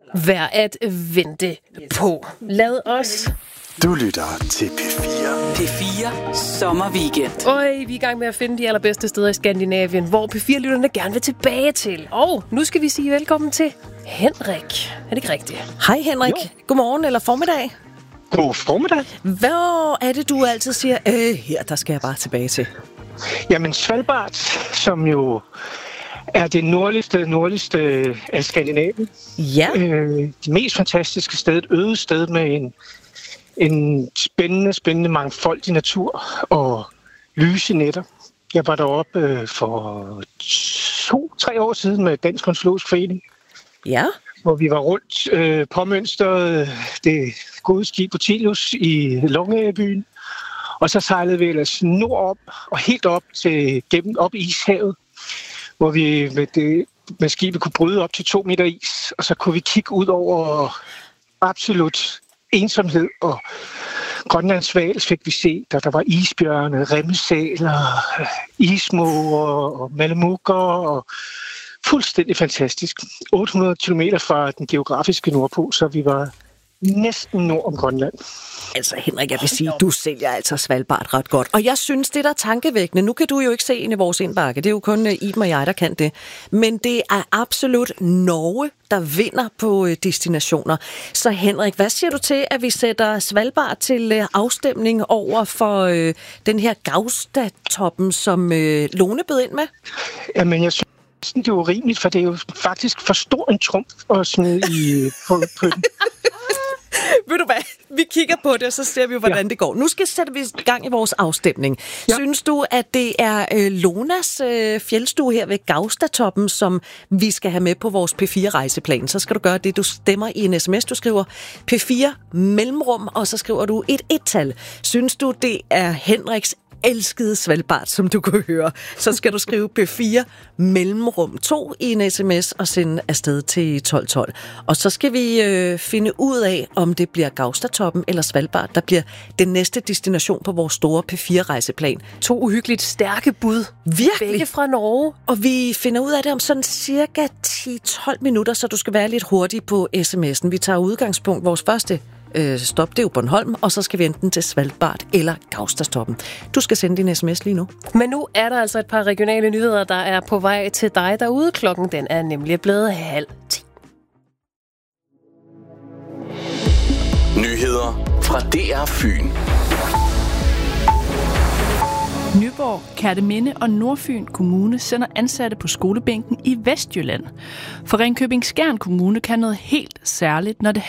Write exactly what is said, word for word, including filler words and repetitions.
værd at vente på. Lad os... Du lytter til P fire. P fire Sommerweekend. Øj, vi er i gang med at finde de allerbedste steder i Skandinavien, hvor P fire-lytterne gerne vil tilbage til. Og nu skal vi sige velkommen til Henrik. Er det ikke rigtigt? Hej Henrik. Jo. Godmorgen eller formiddag. God formiddag. Hvor er det, du altid siger, øh, her, der skal jeg bare tilbage til? Jamen Svalbard, som jo er det nordligste, nordligste af Skandinavien. Ja. Øh, det mest fantastiske sted, et øde sted med en, en spændende, spændende mangfoldig natur og lyse nætter. Jeg var deroppe øh, for to-tre år siden med Dansk Ornitologisk Forening. Ja. Hvor vi var rundt øh, på mønstret det gode skib Portilius i Longyearbyen. Og så sejlede vi ellers nordop og helt op til gennem op i ishavet, hvor vi med, det, med skibet kunne bryde op til to meter is. Og så kunne vi kigge ud over absolut ensomhed, og Grønlands hval fik vi se, der, der var isbjørne, remmesæler, ismåger og malamukker og fuldstændig fantastisk. otte hundrede kilometer fra den geografiske nordpol, så vi var næsten nord om Grønland. Altså Henrik, jeg vil sige, du sælger altså Svalbard ret godt. Og jeg synes, det der er tankevækkende, nu kan du jo ikke se ind i vores indbakke, det er jo kun Iben og jeg, der kan det. Men det er absolut Norge, der vinder på destinationer. Så Henrik, hvad siger du til, at vi sætter Svalbard til afstemning over for øh, den her Gaustatoppen, som øh, Lone bød ind med? Jamen, jeg synes, det er jo rimeligt, for det er jo faktisk for stor en trumf at smide i på, på den. Ved du hvad? Vi kigger på det, og så ser vi, hvordan ja. det går. Nu skal sætte vi i gang i vores afstemning. Ja. Synes du, at det er øh, Lonas øh, fjeldstue her ved Gaustatoppen, som vi skal have med på vores P fire-rejseplan? Så skal du gøre det, du stemmer i en sms. Du skriver P fire mellemrum, og så skriver du et et-tal. Synes du, det er Henriks elskede Svalbard, som du kunne høre, så skal du skrive P fire mellemrum to i en sms og sende afsted til tolv tolv. Og så skal vi øh, finde ud af, om det bliver Gaustatoppen eller Svalbard, der bliver den næste destination på vores store P fire-rejseplan. To uhyggeligt stærke bud. Virkelig. Begge fra Norge. Og vi finder ud af det om sådan cirka ti til tolv minutter, så du skal være lidt hurtig på sms'en. Vi tager udgangspunkt vores første Øh, stop, det er jo Bornholm, og så skal vi enten til Svalbard eller Gaustatoppen. Du skal sende din sms lige nu. Men nu er der altså et par regionale nyheder, der er på vej til dig derude. Klokken den er nemlig blevet halv ti. Nyheder fra D R Fyn. Nyborg, Kerteminde og Nordfyn Kommune sender ansatte på skolebænken i Vestjylland. For Ringkøbing-Skjern Kommune kan noget helt særligt, når det